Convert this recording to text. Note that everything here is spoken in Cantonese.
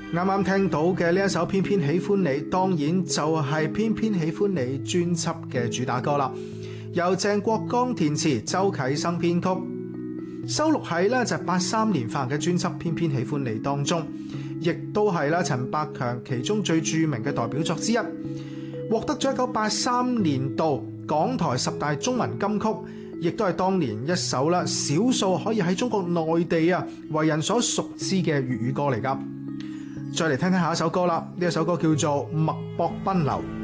啱啱聽到嘅呢一首《偏偏喜歡你》，當然就係《偏偏喜歡你》專輯嘅主打歌啦。由鄭國江填詞，周啟生編曲，收錄喺咧就83年發行嘅專輯《偏偏喜歡你》當中，亦都係啦陳百強其中最著名嘅代表作之一，獲得咗1983年度港台10大中文金曲，亦都係當年一首啦少數可以喺中國內地為人所熟知嘅粵語歌嚟㗎。再嚟聽聽下一首歌啦，呢一首歌叫做《脈搏奔流》。